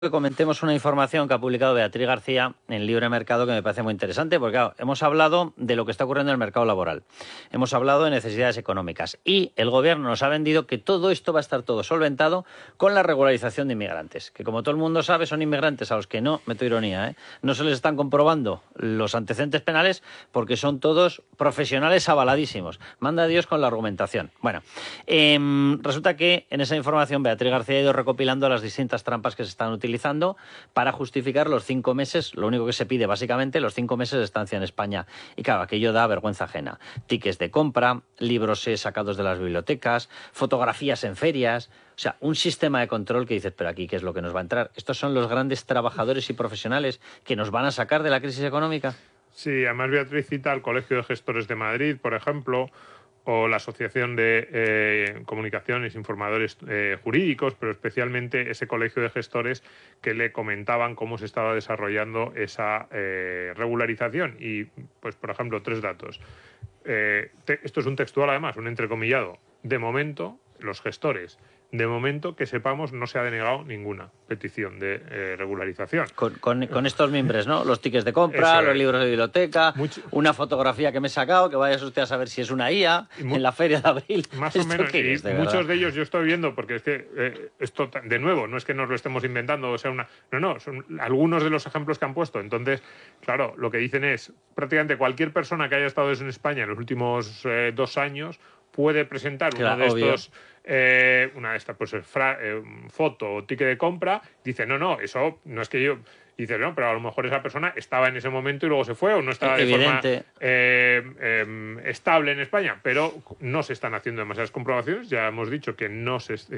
Que comentemos una información que ha publicado Beatriz García en Libre Mercado que me parece muy interesante, porque claro, hemos hablado de lo que está ocurriendo en el mercado laboral, hemos hablado de necesidades económicas y el gobierno nos ha vendido que todo esto va a estar todo solventado con la regularización de inmigrantes, que como todo el mundo sabe son inmigrantes a los que no, meto ironía, no se les están comprobando los antecedentes penales porque son todos profesionales avaladísimos. Manda Dios con la argumentación. Bueno, resulta que en esa información Beatriz García ha ido recopilando las distintas trampas que se están utilizando para justificar los 5 meses, lo único que se pide básicamente, los 5 meses de estancia en España. Y claro, aquello da vergüenza ajena. Tickets de compra, libros sacados de las bibliotecas, fotografías en ferias, o sea, un sistema de control que dices, pero aquí, ¿qué es lo que nos va a entrar? ¿Estos son los grandes trabajadores y profesionales que nos van a sacar de la crisis económica? Sí, además Beatriz cita al Colegio de Gestores de Madrid, por ejemplo, o la Asociación de Comunicaciones, Informadores Jurídicos, pero especialmente ese colegio de gestores que le comentaban cómo se estaba desarrollando esa regularización. Y, pues, por ejemplo, 3 datos. Esto es un textual, además, un entrecomillado. De momento, los gestores, de momento, que sepamos, no se ha denegado ninguna petición de regularización. Con estos mimbres, ¿no? Los tickets de compra, los libros de biblioteca, una fotografía que me he sacado, que vayas usted a saber si es una IA en la feria de abril. Más o menos, y muchos de ellos yo estoy viendo, porque es que esto, de nuevo, no es que nos lo estemos inventando, o sea, no, son algunos de los ejemplos que han puesto. Entonces, claro, lo que dicen es, prácticamente cualquier persona que haya estado en España en los últimos 2 años puede presentar uno de estos... una de estas, pues foto o ticket de compra, dice, no, eso no es que yo... Dice, no, pero a lo mejor esa persona estaba en ese momento y luego se fue, o no estaba de forma estable en España, pero no se están haciendo demasiadas comprobaciones. Ya hemos dicho que no,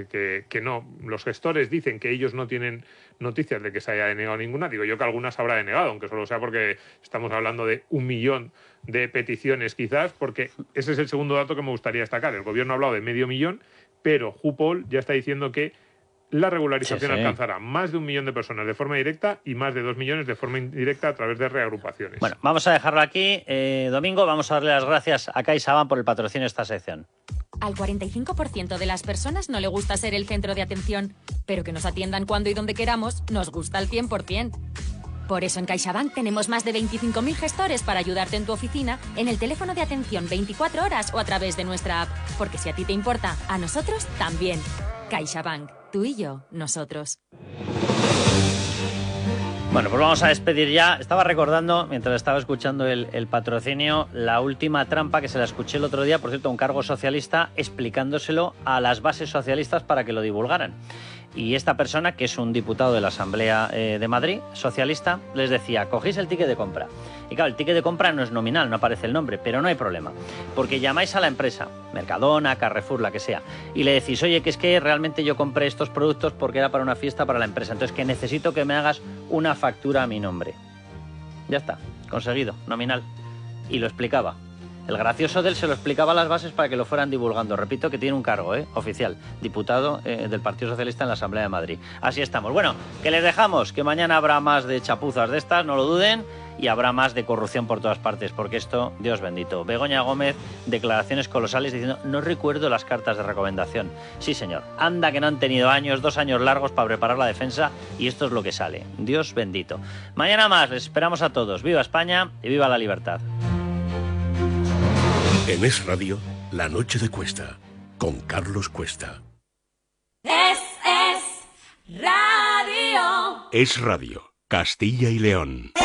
los gestores dicen que ellos no tienen noticias de que se haya denegado ninguna. Digo yo que algunas habrá denegado, aunque solo sea porque estamos hablando de 1 millón de peticiones quizás, porque ese es el segundo dato que me gustaría destacar. El gobierno ha hablado de 500.000, pero Jupol ya está diciendo que la regularización alcanzará más de 1 millón de personas de forma directa y más de 2 millones de forma indirecta a través de reagrupaciones. Bueno, vamos a dejarlo aquí. Domingo, vamos a darle las gracias a CaixaBank por el patrocinio de esta sección. Al 45% de las personas no le gusta ser el centro de atención, pero que nos atiendan cuando y donde queramos nos gusta al 100%. Por eso en CaixaBank tenemos más de 25.000 gestores para ayudarte en tu oficina, en el teléfono de atención 24 horas o a través de nuestra app. Porque si a ti te importa, a nosotros también. CaixaBank. Tú y yo, nosotros. Bueno, pues vamos a despedir ya. Estaba recordando, mientras estaba escuchando el patrocinio, la última trampa que se la escuché el otro día, por cierto, a un cargo socialista, explicándoselo a las bases socialistas para que lo divulgaran. Y esta persona, que es un diputado de la Asamblea de Madrid, socialista, les decía, cogéis el ticket de compra. Y claro, el ticket de compra no es nominal, no aparece el nombre, pero no hay problema. Porque llamáis a la empresa, Mercadona, Carrefour, la que sea, y le decís, oye, que es que realmente yo compré estos productos porque era para una fiesta para la empresa, entonces que necesito que me hagas una factura a mi nombre. Ya está, conseguido, nominal. Y lo explicaba. El gracioso de él se lo explicaba a las bases para que lo fueran divulgando. Repito que tiene un cargo oficial, diputado del Partido Socialista en la Asamblea de Madrid. Así estamos. Bueno, que les dejamos, que mañana habrá más de chapuzas de estas, no lo duden, y habrá más de corrupción por todas partes, porque esto, Dios bendito. Begoña Gómez, declaraciones colosales diciendo, no recuerdo las cartas de recomendación. Sí, señor, anda que no han tenido 2 años largos para preparar la defensa, y esto es lo que sale. Dios bendito. Mañana más, les esperamos a todos. ¡Viva España y viva la libertad! En Es Radio, La Noche de Cuesta, con Carlos Cuesta. Es Radio. Es Radio, Castilla y León.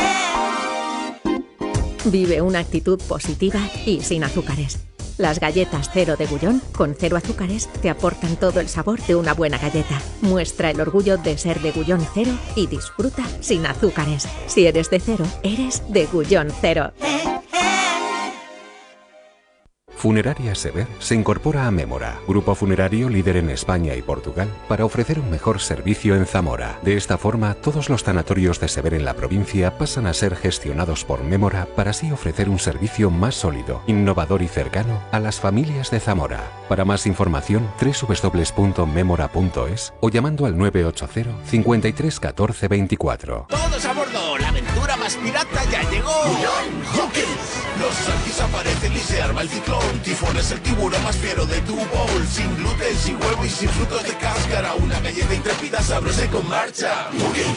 Vive una actitud positiva y sin azúcares. Las galletas Cero de Gullón, con 0 azúcares, te aportan todo el sabor de una buena galleta. Muestra el orgullo de ser de Gullón Cero y disfruta sin azúcares. Si eres de cero, eres de Gullón Cero. Funeraria Sever se incorpora a Mémora, grupo funerario líder en España y Portugal, para ofrecer un mejor servicio en Zamora. De esta forma, todos los tanatorios de Sever en la provincia pasan a ser gestionados por Mémora para así ofrecer un servicio más sólido, innovador y cercano a las familias de Zamora. Para más información, www.memora.es o llamando al 980 53 14 24. ¡Todos a bordo! ¡La aventura va más pirata ya llegó. Hawkins. Los Santis aparecen y se arma el ciclón. Tifón es el tiburón más fiero de tu bowl. Sin gluten, sin huevo y sin frutos de cáscara. Una galleta intrépida sabrosa y con marcha.